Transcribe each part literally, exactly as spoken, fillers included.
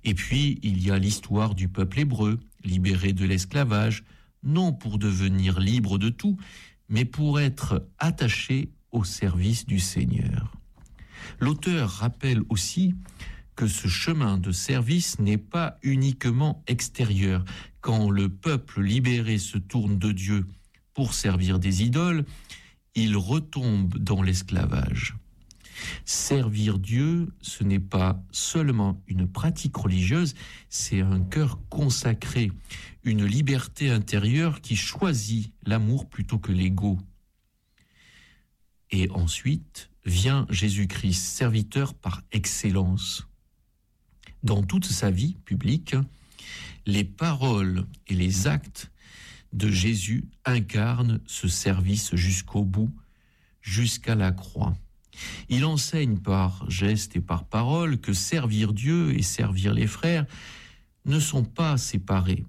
Et puis, il y a l'histoire du peuple hébreu, libéré de l'esclavage, non pour devenir libre de tout, mais pour être attaché au service du Seigneur. L'auteur rappelle aussi que ce chemin de service n'est pas uniquement extérieur. Quand le peuple libéré se tourne de Dieu pour servir des idoles, il retombe dans l'esclavage. Servir Dieu, ce n'est pas seulement une pratique religieuse, c'est un cœur consacré, une liberté intérieure qui choisit l'amour plutôt que l'ego. Et ensuite vient Jésus-Christ, serviteur par excellence. Dans toute sa vie publique, les paroles et les actes de Jésus incarnent ce service jusqu'au bout, jusqu'à la croix. Il enseigne par gestes et par paroles que servir Dieu et servir les frères ne sont pas séparés,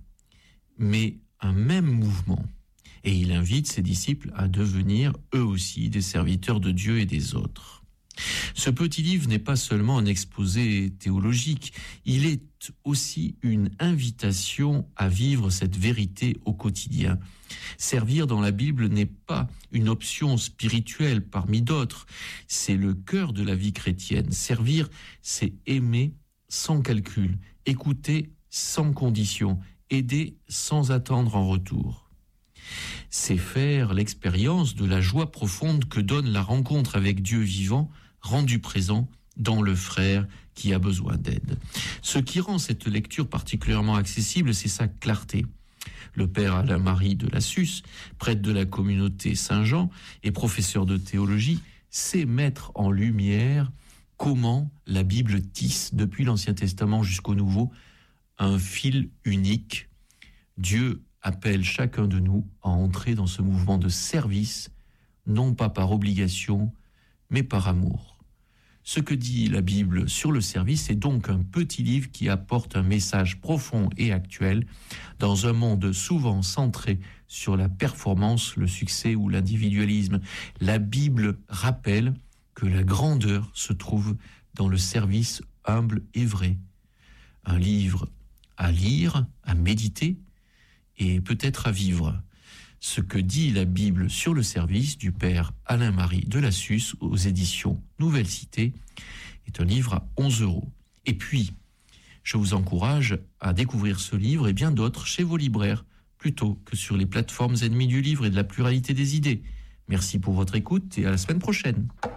mais un même mouvement. Et il invite ses disciples à devenir eux aussi des serviteurs de Dieu et des autres. Ce petit livre n'est pas seulement un exposé théologique, il est aussi une invitation à vivre cette vérité au quotidien. Servir dans la Bible n'est pas une option spirituelle parmi d'autres, c'est le cœur de la vie chrétienne. Servir, c'est aimer sans calcul, écouter sans condition, aider sans attendre en retour. C'est faire l'expérience de la joie profonde que donne la rencontre avec Dieu vivant, rendu présent dans le frère qui a besoin d'aide. Ce qui rend cette lecture particulièrement accessible, c'est sa clarté. Le père Alain-Marie de Lassus, prêtre de la communauté Saint-Jean et professeur de théologie, sait mettre en lumière comment la Bible tisse, depuis l'Ancien Testament jusqu'au Nouveau, un fil unique. Dieu appelle chacun de nous à entrer dans ce mouvement de service, non pas par obligation, mais par amour. Ce que dit la Bible sur le service est donc un petit livre qui apporte un message profond et actuel dans un monde souvent centré sur la performance, le succès ou l'individualisme. La Bible rappelle que la grandeur se trouve dans le service humble et vrai. Un livre à lire, à méditer et peut-être à vivre. Ce que dit la Bible sur le service du père Alain-Marie de Lassus aux éditions Nouvelle Cité est un livre à onze euros. Et puis, je vous encourage à découvrir ce livre et bien d'autres chez vos libraires, plutôt que sur les plateformes ennemies du livre et de la pluralité des idées. Merci pour votre écoute et à la semaine prochaine.